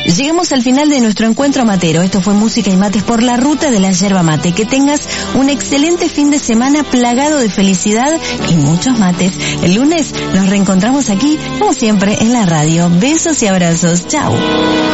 Llegamos al final de nuestro encuentro matero. Esto fue Música y Mates por la ruta de la yerba mate. Que tengas un excelente fin de semana plagado de felicidad y muchos mates. El lunes nos reencontramos aquí, como siempre, en la radio. Besos y abrazos. Chau.